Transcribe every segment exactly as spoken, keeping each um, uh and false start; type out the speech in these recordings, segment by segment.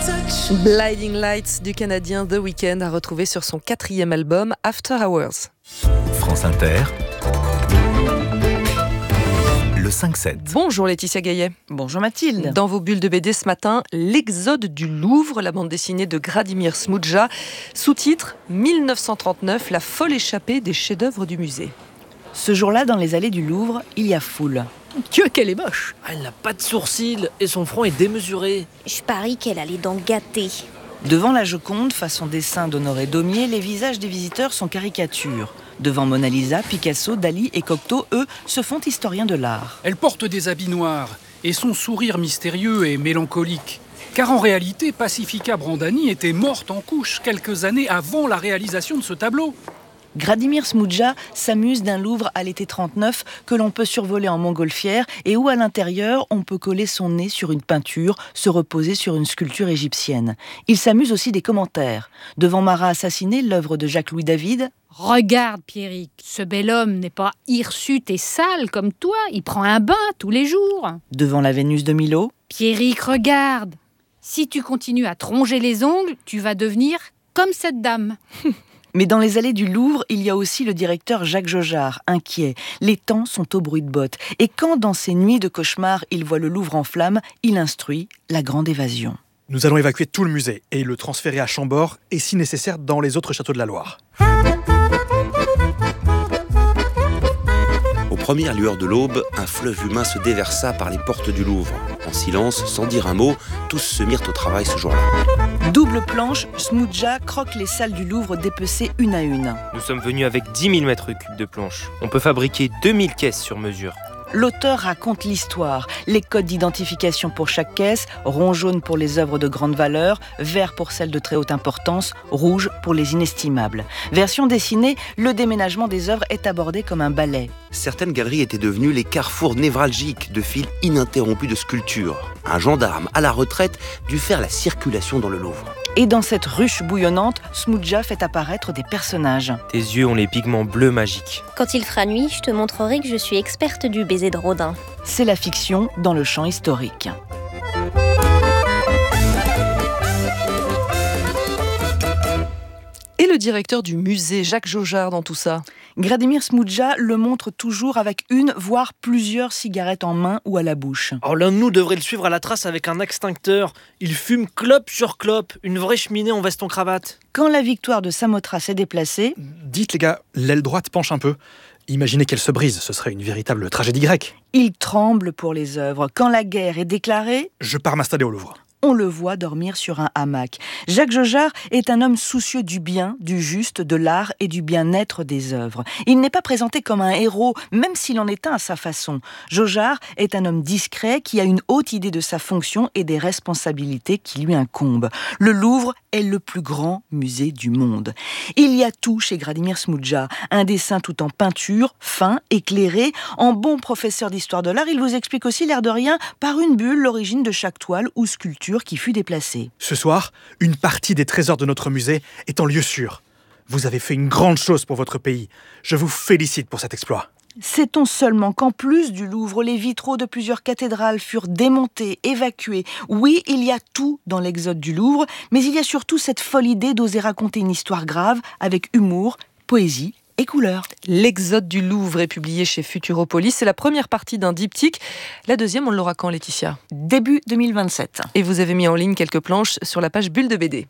Blinding Lights du Canadien The Weeknd à retrouver sur son quatrième album After Hours. France Inter, le cinq sept. Bonjour Laetitia Gaillet. Bonjour Mathilde. Dans vos bulles de B D ce matin, L'Exode du Louvre, la bande dessinée de Gradimir Smudja, sous-titre mille neuf cent trente-neuf, la folle échappée des chefs-d'œuvre du musée. Ce jour-là, dans les allées du Louvre, il y a foule. Dieu, qu'elle est moche. Ah, elle n'a pas de sourcils et son front est démesuré. Je parie qu'elle a les dents gâtées. Devant la Joconde, façon dessin d'Honoré Daumier, les visages des visiteurs sont caricatures. Devant Mona Lisa, Picasso, Dali et Cocteau, eux, se font historiens de l'art. Elle porte des habits noirs et son sourire mystérieux est mélancolique. Car en réalité, Pacifica Brandani était morte en couches quelques années avant la réalisation de ce tableau. Gradimir Smudja s'amuse d'un Louvre à l'été trente-neuf que l'on peut survoler en montgolfière et où à l'intérieur on peut coller son nez sur une peinture, se reposer sur une sculpture égyptienne. Il s'amuse aussi des commentaires. Devant Marat assassiné, l'œuvre de Jacques-Louis David. Regarde Pierrick, ce bel homme n'est pas hirsute et sale comme toi, il prend un bain tous les jours. Devant la Vénus de Milo. Pierrick, regarde, si tu continues à te ronger les ongles, tu vas devenir comme cette dame. Mais dans les allées du Louvre, il y a aussi le directeur Jacques Jojard, inquiet. Les temps sont au bruit de bottes. Et quand, dans ces nuits de cauchemar, il voit le Louvre en flammes, il instruit la grande évasion. Nous allons évacuer tout le musée et le transférer à Chambord et, si nécessaire, dans les autres châteaux de la Loire. Aux premières lueurs de l'aube, un fleuve humain se déversa par les portes du Louvre. En silence, sans dire un mot, tous se mirent au travail ce jour-là. Double planche, Smudja croque les salles du Louvre dépecées une à une. Nous sommes venus avec dix mille mètres cubes de planches. On peut fabriquer deux mille caisses sur mesure. L'auteur raconte l'histoire, les codes d'identification pour chaque caisse, rond jaune pour les œuvres de grande valeur, vert pour celles de très haute importance, rouge pour les inestimables. Version dessinée, le déménagement des œuvres est abordé comme un ballet. Certaines galeries étaient devenues les carrefours névralgiques de fils ininterrompus de sculptures. Un gendarme à la retraite dut faire la circulation dans le Louvre. Et dans cette ruche bouillonnante, Smudja fait apparaître des personnages. Tes yeux ont les pigments bleus magiques. Quand il fera nuit, je te montrerai que je suis experte du baiser de Rodin. C'est la fiction dans le champ historique. Et le directeur du musée, Jacques Jojard, dans tout ça? Gradimir Smudja le montre toujours avec une, voire plusieurs cigarettes en main ou à la bouche. Alors l'un de nous devrait le suivre à la trace avec un extincteur. Il fume clope sur clope, une vraie cheminée en veston cravate. Quand la victoire de Samothrace s'est déplacée... Dites les gars, l'aile droite penche un peu. Imaginez qu'elle se brise, ce serait une véritable tragédie grecque. Il tremble pour les œuvres. Quand la guerre est déclarée... Je pars m'installer au Louvre. On le voit dormir sur un hamac. Jacques Jojard est un homme soucieux du bien, du juste, de l'art et du bien-être des œuvres. Il n'est pas présenté comme un héros, même s'il en est un à sa façon. Jojard est un homme discret qui a une haute idée de sa fonction et des responsabilités qui lui incombent. Le Louvre est le plus grand musée du monde. Il y a tout chez Gradimir Smudja. Un dessin tout en peinture, fin, éclairé. En bon professeur d'histoire de l'art, il vous explique aussi l'air de rien par une bulle l'origine de chaque toile ou sculpture qui fut déplacée. Ce soir, une partie des trésors de notre musée est en lieu sûr. Vous avez fait une grande chose pour votre pays. Je vous félicite pour cet exploit. Sait-on seulement qu'en plus du Louvre, les vitraux de plusieurs cathédrales furent démontés, évacués. Oui, il y a tout dans l'exode du Louvre, mais il y a surtout cette folle idée d'oser raconter une histoire grave avec humour, poésie et couleur. L'Exode du Louvre est publié chez Futuropolis. C'est la première partie d'un diptyque. La deuxième, on l'aura quand, Laetitia? Début deux mille vingt-sept. Et vous avez mis en ligne quelques planches sur la page Bulle de B D.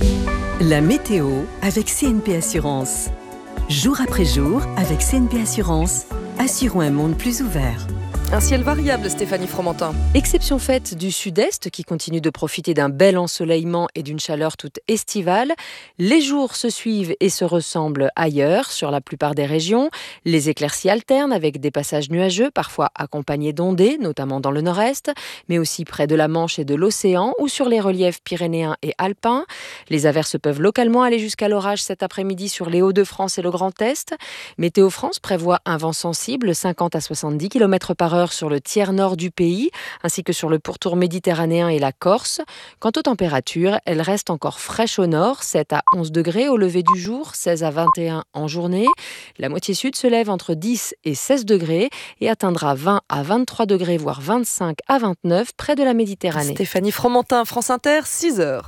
La météo avec C N P Assurance. Jour après jour, avec C N P Assurance, assurons un monde plus ouvert. Un ciel variable, Stéphanie Fromentin. Exception faite du sud-est qui continue de profiter d'un bel ensoleillement et d'une chaleur toute estivale. Les jours se suivent et se ressemblent ailleurs sur la plupart des régions. Les éclaircies alternent avec des passages nuageux, parfois accompagnés d'ondées, notamment dans le nord-est, mais aussi près de la Manche et de l'océan ou sur les reliefs pyrénéens et alpins. Les averses peuvent localement aller jusqu'à l'orage cet après-midi sur les Hauts-de-France et le Grand Est. Météo France prévoit un vent sensible, cinquante à soixante-dix kilomètres par heure heure sur le tiers nord du pays, ainsi que sur le pourtour méditerranéen et la Corse. Quant aux températures, elles restent encore fraîches au nord, sept à onze degrés au lever du jour, seize à vingt et un en journée. La moitié sud se lève entre dix et seize degrés et atteindra vingt à vingt-trois degrés, voire vingt-cinq à vingt-neuf près de la Méditerranée. Stéphanie Fromentin, France Inter, six heures.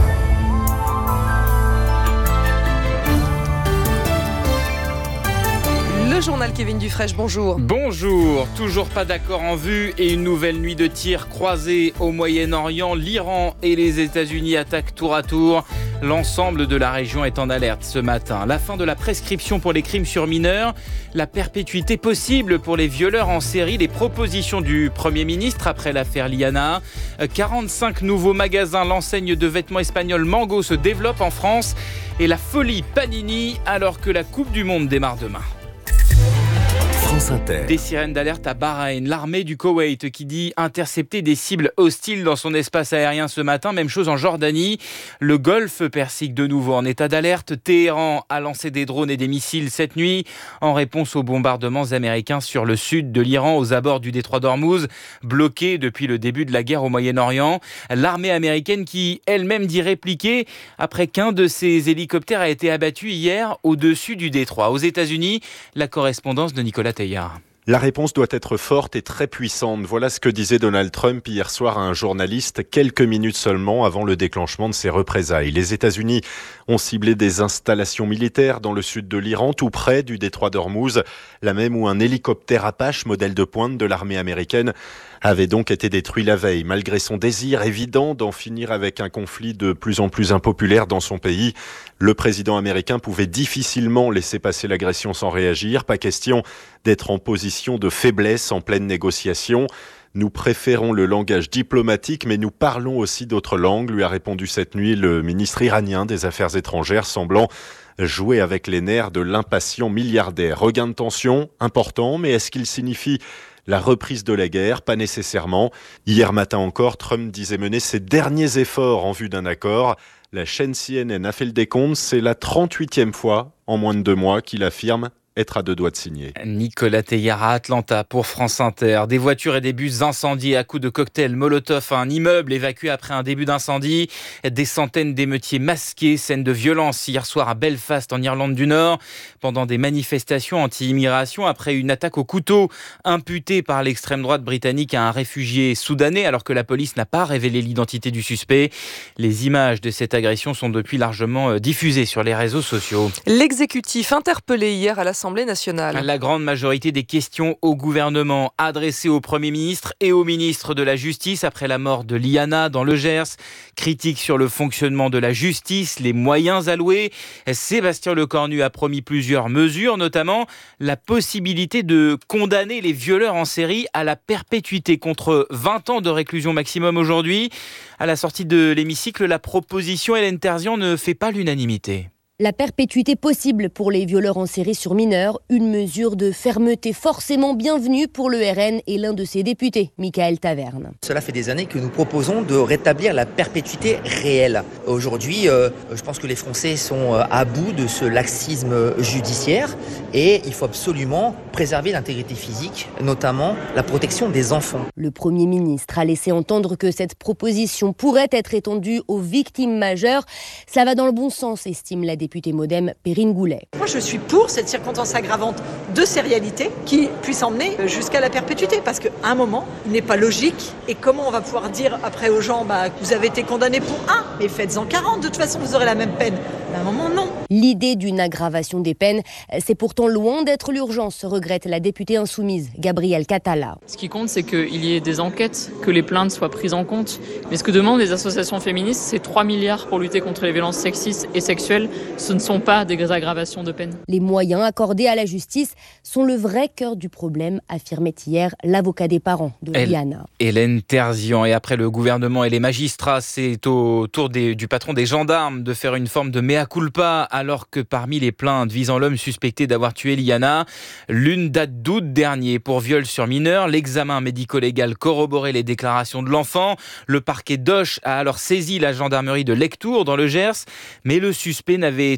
Le journal Kevin Dufresne, bonjour. Bonjour, toujours pas d'accord en vue et une nouvelle nuit de tirs croisés au Moyen-Orient. L'Iran et les États-Unis attaquent tour à tour. L'ensemble de la région est en alerte ce matin. La fin de la prescription pour les crimes sur mineurs, la perpétuité possible pour les violeurs en série, les propositions du Premier ministre après l'affaire Liana. quarante-cinq nouveaux magasins, l'enseigne de vêtements espagnole Mango se développe en France et la folie Panini alors que la Coupe du Monde démarre demain. France Inter. Des sirènes d'alerte à Bahreïn. L'armée du Koweït qui dit intercepter des cibles hostiles dans son espace aérien ce matin. Même chose en Jordanie. Le Golfe Persique de nouveau en état d'alerte. Téhéran a lancé des drones et des missiles cette nuit en réponse aux bombardements américains sur le sud de l'Iran aux abords du détroit d'Ormuz, bloqué depuis le début de la guerre au Moyen-Orient. L'armée américaine qui elle-même dit répliquer après qu'un de ses hélicoptères a été abattu hier au-dessus du détroit. Aux États-Unis, la correspondance de Nicolas Teilhard. La réponse doit être forte et très puissante. Voilà ce que disait Donald Trump hier soir à un journaliste, quelques minutes seulement avant le déclenchement de ses représailles. Les États-Unis ont ciblé des installations militaires dans le sud de l'Iran, tout près du détroit d'Ormuz, la même où un hélicoptère Apache, modèle de pointe de l'armée américaine, avait donc été détruit la veille. Malgré son désir évident d'en finir avec un conflit de plus en plus impopulaire dans son pays, le président américain pouvait difficilement laisser passer l'agression sans réagir. Pas question d'être en position de faiblesse en pleine négociation. Nous préférons le langage diplomatique, mais nous parlons aussi d'autres langues, lui a répondu cette nuit le ministre iranien des Affaires étrangères, semblant jouer avec les nerfs de l'impatient milliardaire. Regain de tension important, mais est-ce qu'il signifie la reprise de la guerre? Pas nécessairement. Hier matin encore, Trump disait mener ses derniers efforts en vue d'un accord. La chaîne C N N a fait le décompte, c'est la trente-huitième fois en moins de deux mois qu'il affirme être à deux doigts de signer. Nicolas Teilhard à Atlanta pour France Inter. Des voitures et des bus incendiés à coups de cocktails Molotov à un immeuble évacué après un début d'incendie. Des centaines d'émeutiers masqués, scène de violence hier soir à Belfast en Irlande du Nord pendant des manifestations anti-immigration après une attaque au couteau imputée par l'extrême droite britannique à un réfugié soudanais alors que la police n'a pas révélé l'identité du suspect. Les images de cette agression sont depuis largement diffusées sur les réseaux sociaux. L'exécutif interpellé hier à l'Assemblée nationale. La grande majorité des questions au gouvernement adressées au Premier ministre et au ministre de la Justice après la mort de Liana dans le Gers. Critique sur le fonctionnement de la justice, les moyens alloués. Sébastien Lecornu a promis plusieurs mesures, notamment la possibilité de condamner les violeurs en série à la perpétuité contre vingt ans de réclusion maximum aujourd'hui. À la sortie de l'hémicycle, la proposition Hélène Terzian ne fait pas l'unanimité. La perpétuité possible pour les violeurs en série sur mineurs, une mesure de fermeté forcément bienvenue pour le R N et l'un de ses députés, Michael Taverne. Cela fait des années que nous proposons de rétablir la perpétuité réelle. Aujourd'hui, euh, je pense que les Français sont à bout de ce laxisme judiciaire et il faut absolument préserver l'intégrité physique, notamment la protection des enfants. Le Premier ministre a laissé entendre que cette proposition pourrait être étendue aux victimes majeures. Ça va dans le bon sens, estime la députée. Députée Modem, Perrine Goulet. Moi, je suis pour cette circonstance aggravante de sérialité qui puisse emmener jusqu'à la perpétuité. Parce qu'à un moment, il n'est pas logique. Et comment on va pouvoir dire après aux gens, bah, vous avez été condamné pour un, mais faites-en quarante. De toute façon, vous aurez la même peine. À un moment, non. L'idée d'une aggravation des peines, c'est pourtant loin d'être l'urgence, regrette la députée insoumise, Gabrielle Catala. Ce qui compte, c'est qu'il y ait des enquêtes, que les plaintes soient prises en compte. Mais ce que demandent les associations féministes, c'est trois milliards pour lutter contre les violences sexistes et sexuelles. Ce ne sont pas des aggravations de peine. Les moyens accordés à la justice sont le vrai cœur du problème, affirmait hier l'avocat des parents de Elle, Liana. Hélène Terzian. Et après le gouvernement et les magistrats, c'est au tour des, du patron des gendarmes de faire une forme de mea culpa, alors que parmi les plaintes visant l'homme suspecté d'avoir tué Liana, l'une date d'août dernier pour viol sur mineur. L'examen médico-légal corroborait les déclarations de l'enfant. Le parquet d'Auch a alors saisi la gendarmerie de Lectoure dans le Gers, mais le suspect n'avait